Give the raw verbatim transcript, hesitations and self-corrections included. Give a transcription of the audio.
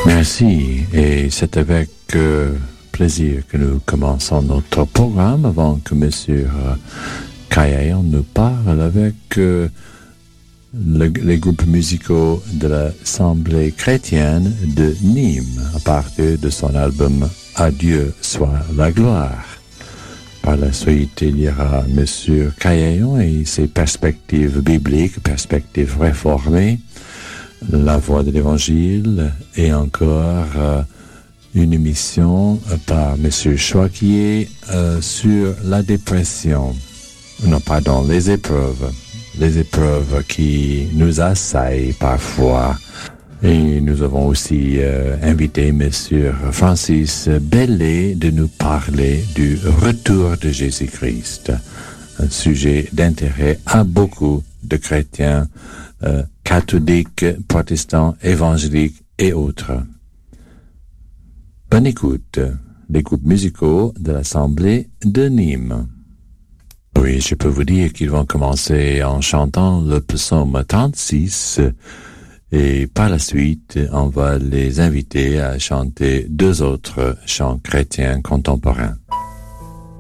Merci, et c'est avec euh, plaisir que nous commençons notre programme avant que M. Kayayan nous parle avec euh, le, les groupes musicaux de l'Assemblée chrétienne de Nîmes à partir de son album À Dieu soit la gloire. Par la suite, il y aura M. Kayayan et ses perspectives bibliques, perspectives réformées, la voix de l'Évangile et encore euh, une émission par M. Chouaquier euh, sur la dépression. Non, pardon, les épreuves. Les épreuves qui nous assaillent parfois. Et nous avons aussi euh, invité M. Francis Bellet de nous parler du retour de Jésus-Christ. Un sujet d'intérêt à beaucoup de chrétiens euh, catholiques, protestants, évangéliques et autres. Bonne écoute, les groupes musicaux de l'Assemblée de Nîmes. Oui, je peux vous dire qu'ils vont commencer en chantant le psaume trente-six et par la suite, on va les inviter à chanter deux autres chants chrétiens contemporains.